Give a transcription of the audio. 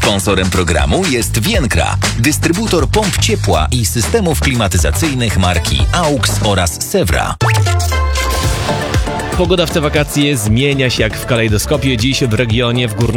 Sponsorem programu jest Vienkra, dystrybutor pomp ciepła i systemów klimatyzacyjnych marki AUX oraz Sewra. Pogoda w te wakacje zmienia się jak w kalejdoskopie. Dziś w regionie w górnym